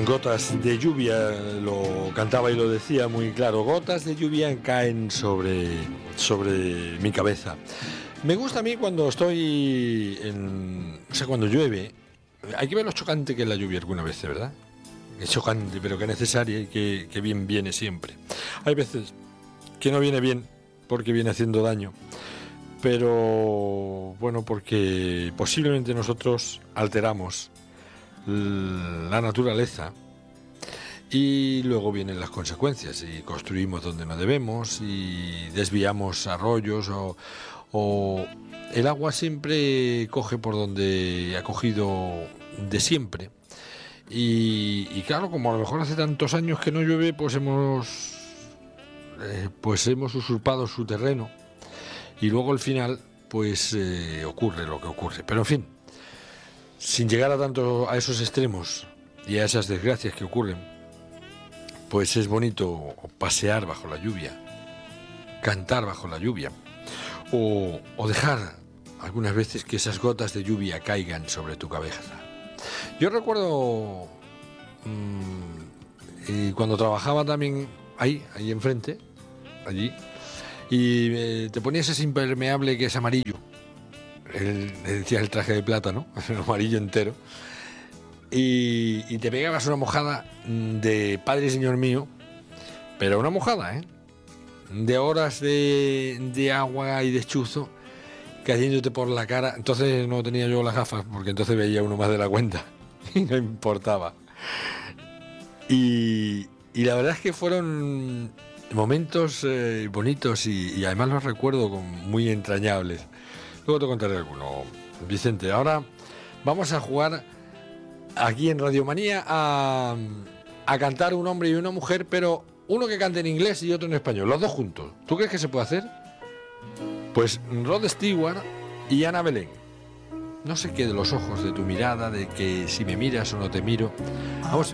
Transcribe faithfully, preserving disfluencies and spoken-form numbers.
Gotas de lluvia, lo cantaba y lo decía muy claro. Gotas de lluvia caen sobre, sobre mi cabeza. Me gusta a mí cuando estoy en... O sea, cuando llueve. Hay que ver lo chocante que es la lluvia alguna vez, ¿verdad? Es chocante, pero que necesaria y que, que bien viene siempre. Hay veces que no viene bien porque viene haciendo daño. Pero, bueno, porque posiblemente nosotros alteramos la naturaleza y luego vienen las consecuencias y construimos donde no debemos y desviamos arroyos o, o el agua siempre coge por donde ha cogido de siempre y, y claro, como a lo mejor hace tantos años que no llueve, pues hemos eh, pues hemos usurpado su terreno y luego al final pues eh, ocurre lo que ocurre, pero en fin, sin llegar a tanto a esos extremos y a esas desgracias que ocurren, pues es bonito pasear bajo la lluvia, cantar bajo la lluvia, o, o dejar algunas veces que esas gotas de lluvia caigan sobre tu cabeza. Yo recuerdo mmm, y cuando trabajaba también ahí, ahí enfrente, allí, y eh, te ponías ese impermeable que es amarillo. El, le decías el traje de plata, ¿no? El amarillo entero. Y, y te pegabas una mojada de Padre Señor mío, pero una mojada, ¿eh? De horas de, de agua y de chuzo cayéndote por la cara. Entonces no tenía yo las gafas, porque entonces veía uno más de la cuenta y no importaba. Y, y la verdad es que fueron momentos eh, bonitos y, y además los recuerdo con, muy entrañables. Luego te contaré alguno, Vicente. Ahora vamos a jugar aquí en Radio Manía a, a cantar un hombre y una mujer, pero uno que cante en inglés y otro en español, los dos juntos. ¿Tú crees que se puede hacer? Pues Rod Stewart y Ana Belén. No sé qué de los ojos, de tu mirada, de que si me miras o no te miro. Vamos.